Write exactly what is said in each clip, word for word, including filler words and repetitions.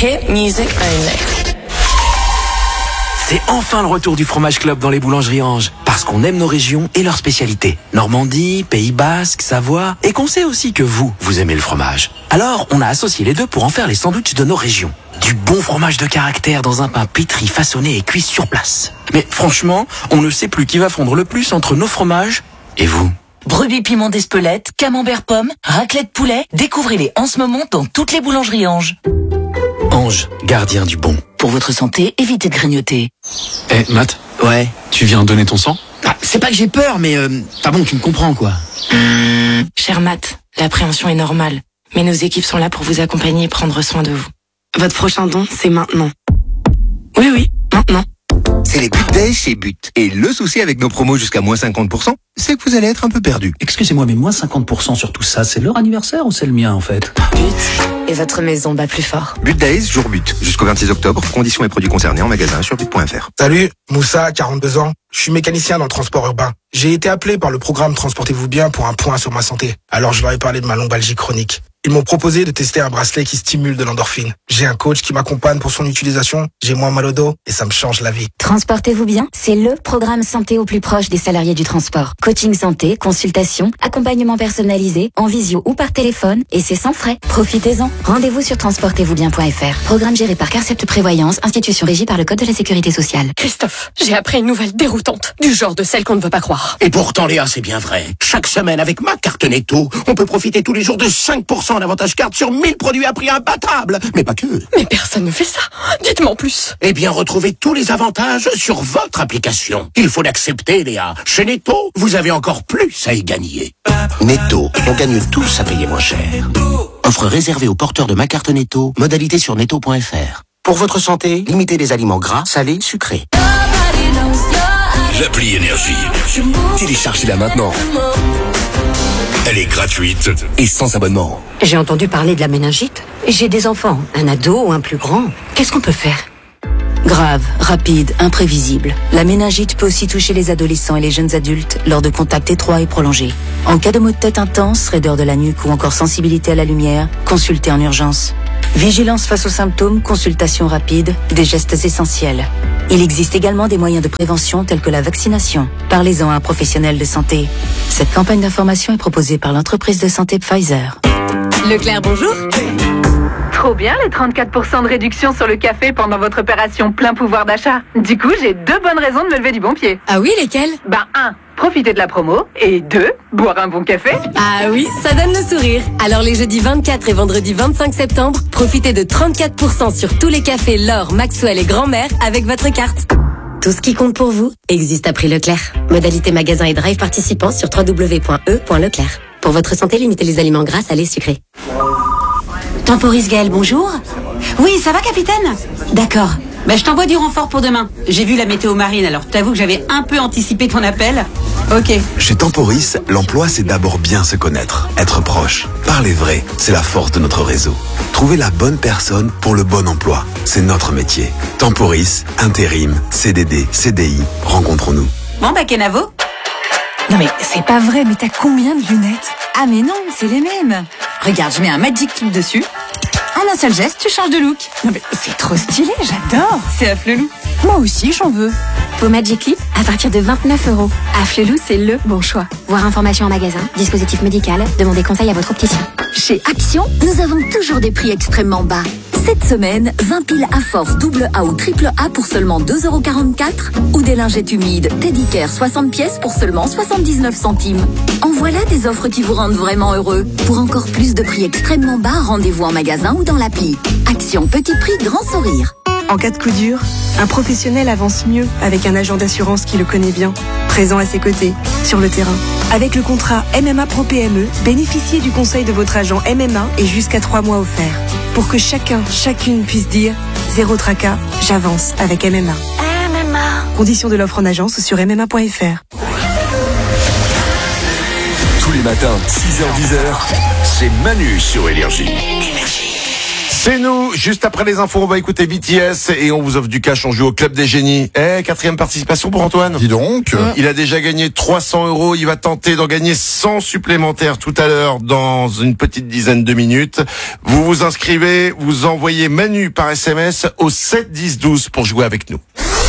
Hit music only. C'est enfin le retour du Fromage Club dans les boulangeries Ange. Parce qu'on aime nos régions et leurs spécialités. Normandie, Pays Basque, Savoie. Et qu'on sait aussi que vous, vous aimez le fromage. Alors, on a associé les deux pour en faire les sandwichs de nos régions. Du bon fromage de caractère dans un pain pétri, façonné et cuit sur place. Mais franchement, on ne sait plus qui va fondre le plus entre nos fromages et vous. Brebis piment d'Espelette, camembert pomme, raclette poulet. Découvrez-les en ce moment dans toutes les boulangeries Ange. Ange, gardien du bon. Pour votre santé, évitez de grignoter. Eh, hey, Matt. Ouais. Tu viens donner ton sang? Ah, c'est pas que j'ai peur, mais euh, pas bon, tu me comprends, quoi. Cher Matt, l'appréhension est normale. Mais nos équipes sont là pour vous accompagner et prendre soin de vous. Votre prochain don, c'est maintenant. Oui, oui, maintenant. C'est les But Days chez But. Et le souci avec nos promos jusqu'à moins cinquante pour cent, c'est que vous allez être un peu perdu. Excusez-moi, mais moins cinquante pour cent sur tout ça, c'est leur anniversaire ou c'est le mien en fait? But, et votre maison bat plus fort. But Days, jour But. Jusqu'au vingt-six octobre, conditions et produits concernés en magasin sur but point f r. Salut, Moussa, quarante-deux ans. Je suis mécanicien dans le transport urbain. J'ai été appelé par le programme Transportez-vous bien pour un point sur ma santé. Alors je leur ai parlé de ma lombalgie chronique. Ils m'ont proposé de tester un bracelet qui stimule de l'endorphine. J'ai un coach qui m'accompagne pour son utilisation. J'ai moins mal au dos et ça me change la vie. Transportez-vous bien, c'est le programme santé au plus proche des salariés du transport. Coaching santé, consultation, accompagnement personnalisé, en visio ou par téléphone, et c'est sans frais. Profitez-en. Rendez-vous sur transportez vous bien point f r. Programme géré par Carcept Prévoyance, institution régie par le Code de la Sécurité sociale. Christophe, j'ai appris une nouvelle déroutante, du genre de celle qu'on ne veut pas croire. Et pourtant, Léa, c'est bien vrai. Chaque semaine, avec ma carte Netto, on peut profiter tous les jours de cinq pour cent d'avantage carte sur mille produits à prix imbattable. Mais pas que. Mais personne ne fait ça. Dites-moi en plus. Eh bien, retrouvez tous les avantages sur votre application. Il faut l'accepter, Léa. Chez Netto, vous avez encore plus à y gagner. Netto, on gagne tous à payer moins cher. Offre réservée aux porteurs de ma carte Netto. Modalité sur netto point f r. Pour votre santé, limitez les aliments gras, salés, sucrés. L'appli Énergie. Téléchargez-la maintenant. Elle est gratuite et sans abonnement. J'ai entendu parler de la méningite. J'ai des enfants, un ado ou un plus grand. Qu'est-ce qu'on peut faire? Grave, rapide, imprévisible. La méningite peut aussi toucher les adolescents et les jeunes adultes lors de contacts étroits et prolongés. En cas de maux de tête intense, raideur de la nuque ou encore sensibilité à la lumière, consultez en urgence. Vigilance face aux symptômes, consultation rapide, des gestes essentiels. Il existe également des moyens de prévention tels que la vaccination. Parlez-en à un professionnel de santé. Cette campagne d'information est proposée par l'entreprise de santé Pfizer. Leclerc, bonjour. Trop bien les trente-quatre pour cent de réduction sur le café pendant votre opération plein pouvoir d'achat. Du coup, j'ai deux bonnes raisons de me lever du bon pied. Ah oui, lesquelles? Bah un, profiter de la promo. Et deux, boire un bon café. Ah oui, ça donne le sourire. Alors les jeudis vingt-quatre et vendredi vingt-cinq septembre, profitez de trente-quatre pour cent sur tous les cafés L'Or, Maxwell et Grand-Mère avec votre carte. Tout ce qui compte pour vous existe à prix Leclerc. Modalité magasin et drive participants sur w w w point e point leclerc. Pour votre santé, limitez les aliments gras, salés, sucrés. Temporis Gaël, bonjour. Oui, ça va, capitaine? D'accord. Bah, je t'envoie du renfort pour demain. J'ai vu la météo marine, alors t'avoue que j'avais un peu anticipé ton appel. Ok. Chez Temporis, l'emploi, c'est d'abord bien se connaître, être proche. Parler vrai, c'est la force de notre réseau. Trouver la bonne personne pour le bon emploi, c'est notre métier. Temporis, intérim, C D D, C D I, rencontrons-nous. Bon, bah, Kenavo. Non mais c'est pas vrai, mais t'as combien de lunettes? Ah mais non, c'est les mêmes. Regarde, je mets un Magic Clip dessus. En un seul geste, tu changes de look. Non mais c'est trop stylé, j'adore. C'est Afflelou. Moi aussi, j'en veux. Vos Magic Clip à partir de vingt-neuf euros. Afflelou, c'est le bon choix. Voir information en magasin, dispositif médical, demandez conseil à votre opticien. Chez Action, nous avons toujours des prix extrêmement bas. Cette semaine, vingt piles à force double A ou triple A pour seulement deux euros quarante-quatre ou des lingettes humides Teddy Care soixante pièces pour seulement soixante-dix-neuf centimes. En voilà des offres qui vous rendent vraiment heureux. Pour encore plus de prix extrêmement bas, rendez-vous en magasin ou dans l'appli. Action, petit prix, grand sourire. En cas de coup dur, un professionnel avance mieux avec un agent d'assurance qui le connaît bien, présent à ses côtés, sur le terrain. Avec le contrat M M A Pro P M E, bénéficiez du conseil de votre agent M M A et jusqu'à trois mois offerts. Pour que chacun, chacune puisse dire « Zéro tracas, j'avance avec M M A ». M M A. Conditions de l'offre en agence sur m m a point f r. Tous les matins, six heures dix, c'est Manu sur Énergie. C'est nous, juste après les infos, on va écouter B T S et on vous offre du cash, on joue au Club des Génies. Eh, quatrième participation pour Antoine. Dis donc. Il a déjà gagné trois cents euros, il va tenter d'en gagner cent supplémentaires tout à l'heure dans une petite dizaine de minutes. Vous vous inscrivez, vous envoyez Manu par S M S au sept dix douze pour jouer avec nous.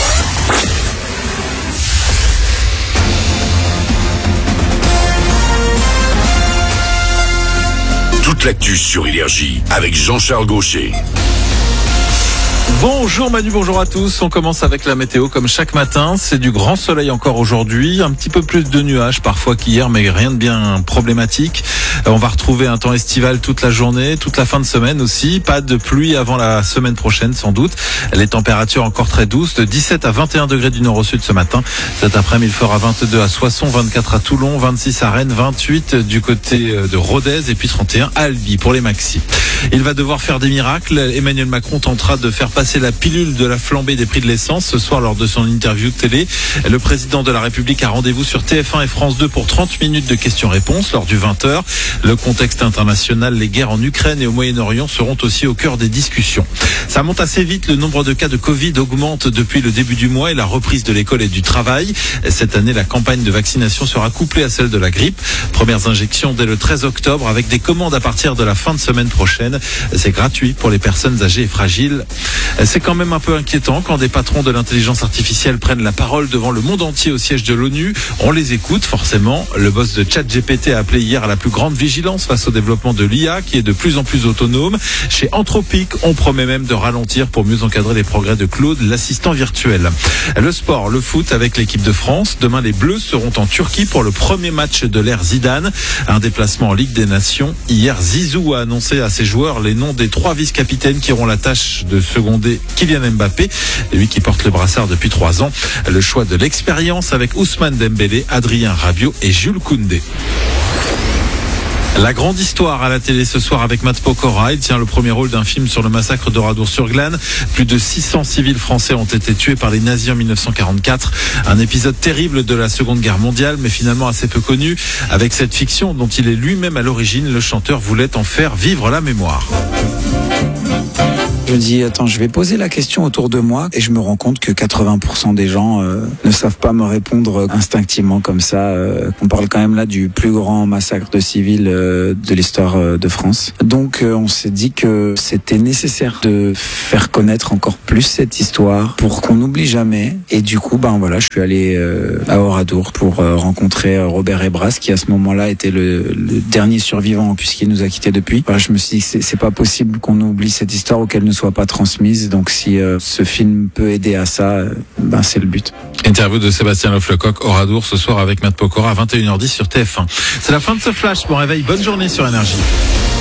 Toute l'actu sur Énergie avec Jean-Charles Gaucher. Bonjour Manu, bonjour à tous. On commence avec la météo comme chaque matin. C'est du grand soleil encore aujourd'hui, un petit peu plus de nuages parfois qu'hier, mais rien de bien problématique. On va retrouver un temps estival toute la journée, toute la fin de semaine aussi. Pas de pluie avant la semaine prochaine sans doute. Les températures encore très douces, de dix-sept à vingt et un degrés du nord au sud ce matin. Cet après-midi, il fera vingt-deux à Soissons, vingt-quatre à Toulon, vingt-six à Rennes, vingt-huit du côté de Rodez et puis trente et un à Albi pour les maxis. Il va devoir faire des miracles. Emmanuel Macron tentera de faire passer la pilule de la flambée des prix de l'essence ce soir lors de son interview de télé. Le président de la République a rendez-vous sur T F un et France deux pour trente minutes de questions-réponses lors du vingt heures. Le contexte international, les guerres en Ukraine et au Moyen-Orient seront aussi au cœur des discussions. Ça monte assez vite, le nombre de cas de Covid augmente depuis le début du mois et la reprise de l'école et du travail. Cette année, la campagne de vaccination sera couplée à celle de la grippe. Premières injections dès le treize octobre avec des commandes à partir de la fin de semaine prochaine. C'est gratuit pour les personnes âgées et fragiles. C'est quand même un peu inquiétant quand des patrons de l'intelligence artificielle prennent la parole devant le monde entier au siège de l'ONU. On les écoute forcément. Le boss de ChatGPT a appelé hier à la plus grande vigilance face au développement de l'I A qui est de plus en plus autonome. Chez Anthropic, on promet même de ralentir pour mieux encadrer les progrès de Claude, l'assistant virtuel. Le sport, le foot avec l'équipe de France. Demain, les Bleus seront en Turquie pour le premier match de l'ère Zidane. Un déplacement en Ligue des Nations. Hier, Zizou a annoncé à ses joueurs les noms des trois vice-capitaines qui auront la tâche de seconder Kylian Mbappé, lui qui porte le brassard depuis trois ans. Le choix de l'expérience avec Ousmane Dembélé, Adrien Rabiot et Jules Koundé. La grande histoire à la télé ce soir avec Matt Pokora. Il tient le premier rôle d'un film sur le massacre d'Oradour-sur-Glane. Plus de six cents civils français ont été tués par les nazis en mille neuf cent quarante-quatre. Un épisode terrible de la Seconde Guerre mondiale, mais finalement assez peu connu. Avec cette fiction dont il est lui-même à l'origine, le chanteur voulait en faire vivre la mémoire. Je me dis, attends, je vais poser la question autour de moi et je me rends compte que quatre-vingts pour cent des gens euh, ne savent pas me répondre instinctivement comme ça. Euh, on parle quand même là du plus grand massacre de civils euh, de l'histoire euh, de France. Donc euh, on s'est dit que c'était nécessaire de faire connaître encore plus cette histoire pour qu'on n'oublie jamais. Et du coup, ben voilà, je suis allé euh, à Oradour pour euh, rencontrer Robert Ebras qui à ce moment-là était le, le dernier survivant puisqu'il nous a quittés depuis. Voilà, je me suis dit, c'est, c'est pas possible qu'on oublie cette histoire auquel nous soit pas transmise, donc si euh, ce film peut aider à ça, euh, ben c'est le but. Interview de Sébastien Loflecoq, Oradour ce soir avec Matt Pokora à vingt et une heures dix sur T F un. C'est la fin de ce flash. Bon réveil, bonne journée sur Énergie.